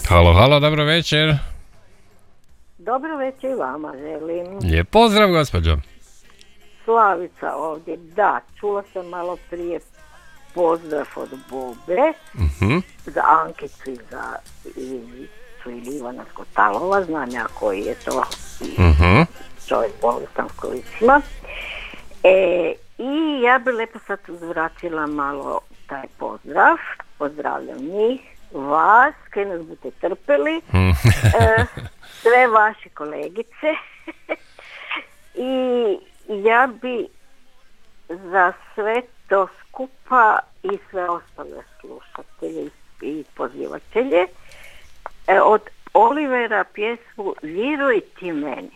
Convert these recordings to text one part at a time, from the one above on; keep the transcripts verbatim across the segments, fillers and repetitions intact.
Halo, halo, dobro večer. Dobro večer i vama želim. Lijep pozdrav, gospođo. Slavica ovdje. Da, čula sam malo prije pozdrav od Bobe Uh-huh. za Ankicu i za Ivicu ili Ivana Skotalova. Znam ja koji je to Uh-huh. čovjek bolestan s kolicima. E, I ja bi lepo sad uzvratila malo taj pozdrav. Pozdravljam njih, vas, koji nas budete trpeli, e, sve vaše kolegice. I ja bi za sve to skupa i sve ostale slušatelje i pozivatelje e, od Olivera pjesmu Viruj ti meni.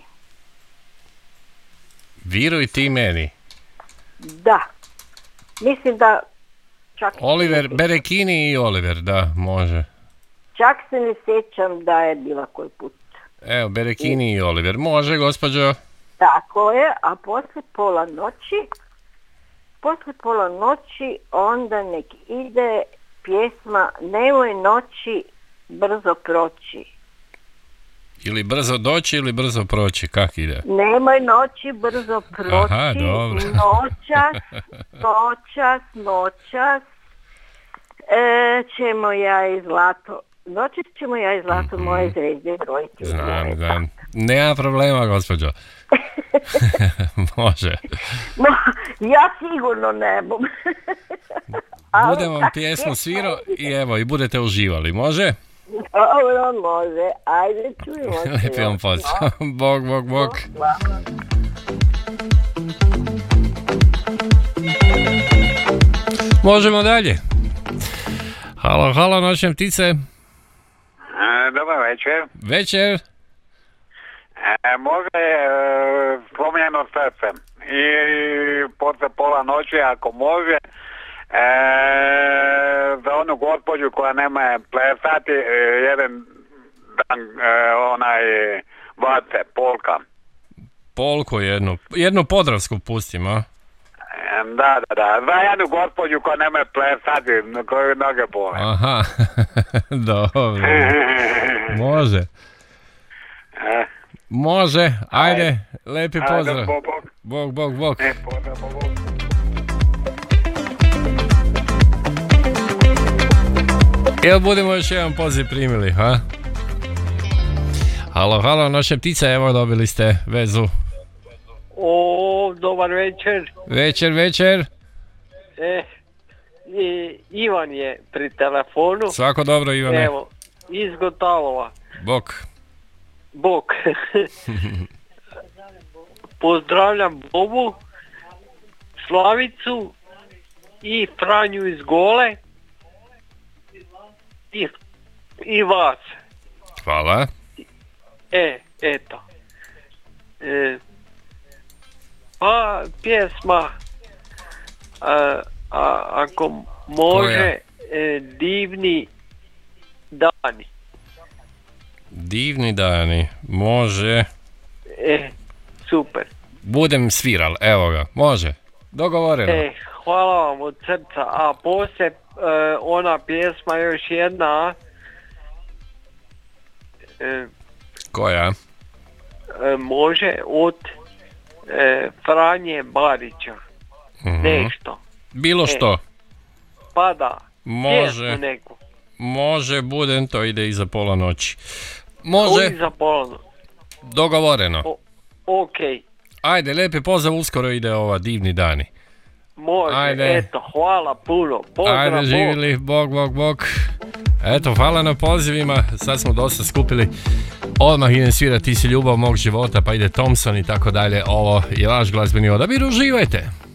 Viruj ti meni. Da, mislim da čak Oliver, Berekini i Oliver, da, može. čak se ne sjećam da je bila koji put. Evo, Berekini i Oliver, može, gospođo? Tako je, a poslije pola noći, poslije pola noći onda nek ide pjesma Nemoj noći brzo proći. Ili brzo doći ili brzo proći, kak ide? Nemoj noći brzo proći, Aha, dobro. noćas, noćas, noćas, e, ćemo ja i zlato, noćas ćemo ja i zlato mm-hmm. moje zvezde brojiti. Znam, znam. Nema problema, gospođo. Može. No, ja sigurno ne bom. Budem vam pjesmu svirao i evo, i budete uživali, može? Dobro, može. Ajde, čujemo se. Lijepi vam pozdrav. Bog, bog, bog. Možemo dalje. Halo, halo, noćne ptice. E, dobar večer. Večer. E, može e, slomljeno srce i posle pola noći ako može e, za onu gospođu koja nema plesati e, jedan dan e, onaj vace, polka. Polku jednu, jednu podravsku pustim, a? E, da, da, da, za jednu gospođu koja nema plesati, koju noge bole. Aha, dobro. Može. E, Može, ajde, ajde. Lepi pozdrav. Ajde, bog, bog. Bog, bog, bog. Ne, pozdrav, bog, bog. Jel budemo još jedan poziv primili, ha? Halo, halo, noćne ptice, evo dobili ste vezu. O, dobar večer. Večer, večer. E, i, Ivan je pri telefonu. Svako dobro, Ivane. Evo, iz Gotalova. Bok. Bok. Pozdravljam Bobu, Slavicu i Franju iz Gole i, i vas. Hvala. E, eto. E, pa pjesma a, a, ako može e, Divni dani. Divni dani, može. E, super. Budem sviral, evo ga, može. Dogovoreno. E, hvala vam od srca. A poslije e, ona pjesma još jedna. E, Koja? e, može od e, Franje Barića. Mm-hmm. Nešto. Bilo što. E, pa da. Može. Pjesmu neku. Može, budem, to ide iza pola noći. Može. Uvijek za pola. Dogovoreno. O, ok. Ajde, lijepi pozdrav, uskoro ide ova Divni dani. Može, Ajde. eto, hvala puno. Pozdrav, Ajde, živjeli, bog, bog, bog. Eto, hvala na pozivima, sad smo dosta skupili. Odmah idem svirati Ti si ljubav mog života, pa ide Thompson i tako dalje. Ovo je vaš glazbeni odabir, uživajte.